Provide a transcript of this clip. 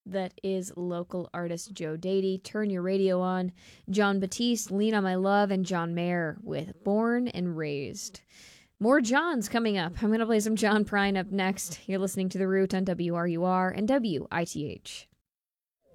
That is local artist Joe Dady. Turn Your Radio On. John Batiste, Lean on My Love, and John Mayer with Born and Raised. More Johns coming up. I'm going to play some John Prine up next. You're listening to The Root on WRUR and WITH.